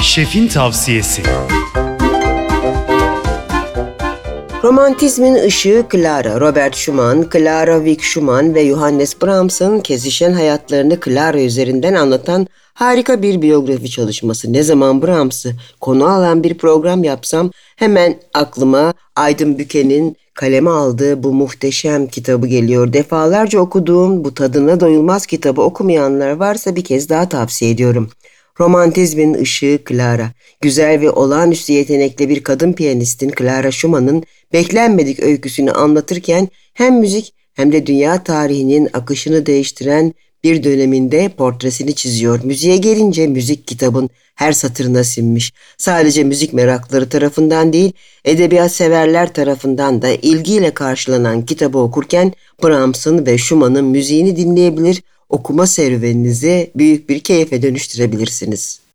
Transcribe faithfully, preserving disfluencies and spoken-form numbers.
Şefin tavsiyesi. Romantizmin ışığı Clara, Robert Schumann, Clara Wieck Schumann ve Johannes Brahms'ın kesişen hayatlarını Clara üzerinden anlatan harika bir biyografi çalışması. Ne zaman Brahms'ı konu alan bir program yapsam hemen aklıma Aydın Büke'nin kaleme aldığı bu muhteşem kitabı geliyor. Defalarca okuduğum bu tadına doyulmaz kitabı okumayanlar varsa bir kez daha tavsiye ediyorum. Romantizmin ışığı Clara. Güzel ve olağanüstü yetenekli bir kadın piyanistin Clara Schumann'ın beklenmedik öyküsünü anlatırken hem müzik hem de dünya tarihinin akışını değiştiren bir döneminde portresini çiziyor. Müziğe gelince müzik kitabın her satırına sinmiş. Sadece müzik meraklıları tarafından değil, edebiyat severler tarafından da ilgiyle karşılanan kitabı okurken Brahms'ın ve Schumann'ın müziğini dinleyebilir, okuma serüveninizi büyük bir keyfe dönüştürebilirsiniz.